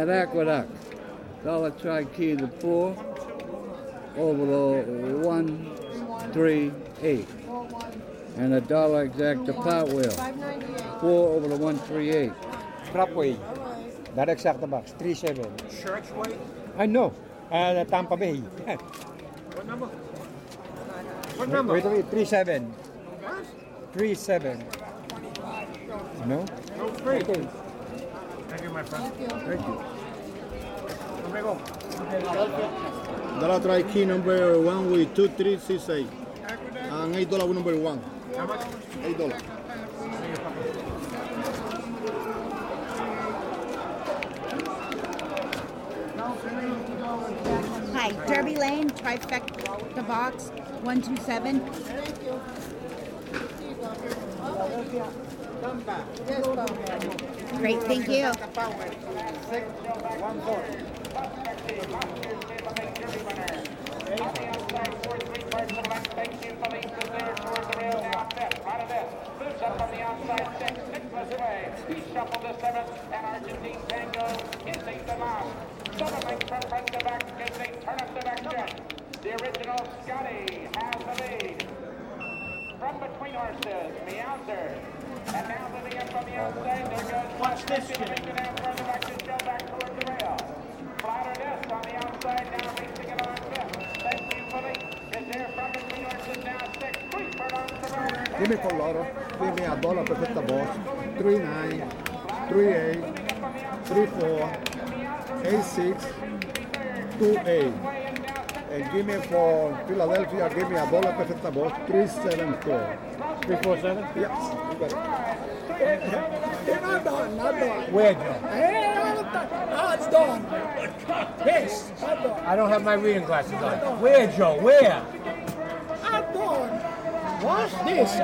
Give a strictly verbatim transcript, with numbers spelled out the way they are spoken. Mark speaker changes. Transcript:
Speaker 1: at Aqueduct. Dollar Tri Key the four over the one three eight. And a dollar exact the pot wheel. Four over the one three eight.
Speaker 2: Crapway. That exact box. three seven.
Speaker 3: Churchway?
Speaker 2: I know. Uh, Tampa Bay.
Speaker 3: What number? What
Speaker 2: wait,
Speaker 3: number?
Speaker 2: wait, wait. three seven.
Speaker 3: What?
Speaker 2: three seven. No?
Speaker 3: No free.
Speaker 2: Okay.
Speaker 3: Thank you, my friend.
Speaker 2: Thank you.
Speaker 3: Amigo.
Speaker 4: Dollar Tri Key number one with two three six eight. And eight dollar number one.
Speaker 3: How much?
Speaker 4: Eight dollar.
Speaker 5: Hi, Derby Lane, trifecta box, one two seven. Great, thank you.
Speaker 6: Up on the outside six, Nicholas Way. He shuffled the seventh, and Argentine Tango is eighth and last. Seven lengths from front to back as they turn up the back stretch. The original Scotty has the lead. From between horses, Meowser. And now moving up on the outside, there goes Watch this to the finger down further back to show back towards the rail. Flatter this on the outside, now racing it on fifth. Thank you, Philly. Is there from between horses now six. Three furlongs to run.
Speaker 4: Give me Colorado. Give me a dollar perfecta box. three nine, three eight, three four, eight six, two eight. And give me for Philadelphia, give me a dollar perfecta box. three seven four.
Speaker 2: three four seven?
Speaker 4: Yes, you got it.
Speaker 7: Not done, not done.
Speaker 2: Where, Joe?
Speaker 7: Oh, it's done. Yes, I'm done.
Speaker 2: I don't have my reading glasses on. Where, Joe? Where?
Speaker 7: I'm done. What's this?